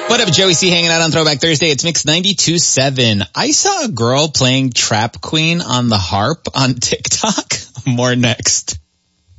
What up, Joey C hanging out on Throwback Thursday. It's Mix 92.7. I saw a girl playing Trap Queen on the harp on TikTok. More next.